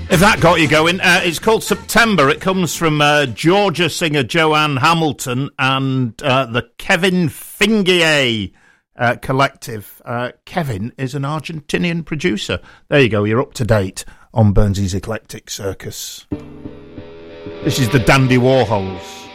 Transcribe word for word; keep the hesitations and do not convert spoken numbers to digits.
If that got you going, uh, it's called September. It comes from uh, Georgia singer Joanne Hamilton and uh, the Kevin Fingier uh, collective. Uh, Kevin is an Argentinian producer. There you go, you're up to date on Burnsy's Eclectic Circus. This is the Dandy Warhols.